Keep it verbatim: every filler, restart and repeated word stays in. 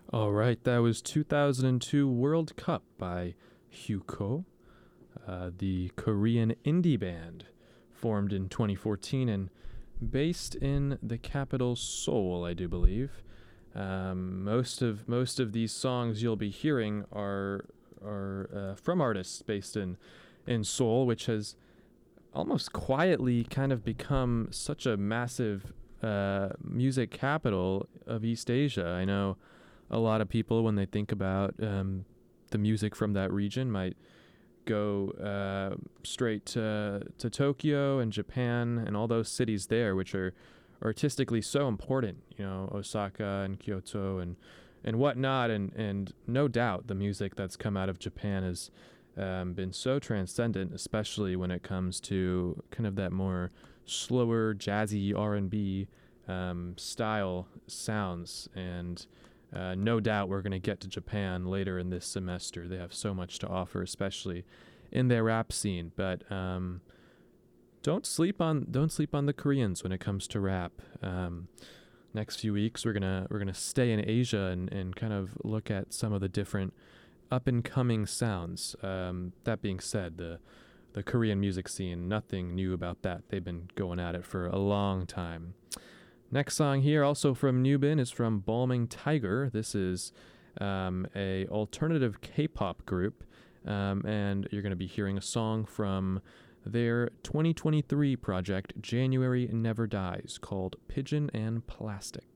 All right, that was two thousand two World Cup by Hyuko, uh, the Korean indie band formed in twenty fourteen and based in the capital Seoul, I do believe. Um, most of most of these songs you'll be hearing are are uh, from artists based in in Seoul, which has almost quietly kind of become such a massive uh, music capital of East Asia. I know a lot of people, when they think about um, the music from that region, might go uh, straight to, to Tokyo and Japan and all those cities there, which are artistically so important, you know, Osaka and Kyoto and, and whatnot. And, and no doubt the music that's come out of Japan has um, been so transcendent, especially when it comes to kind of that more slower, jazzy R and B um, style sounds. And Uh, no doubt we're going to get to Japan later in this semester. They have so much to offer, especially in their rap scene. But um, don't sleep on don't sleep on the Koreans when it comes to rap. Um, next few weeks we're gonna we're gonna stay in Asia and, and kind of look at some of the different up and coming sounds. Um, that being said, the the Korean music scene, nothing new about that. They've been going at it for a long time. Next song here, also from Newbin, is from Balming Tiger. This is um, a alternative K-pop group, um, and you're going to be hearing a song from their twenty twenty-three project, January Never Dies, called Pigeon and Plastic.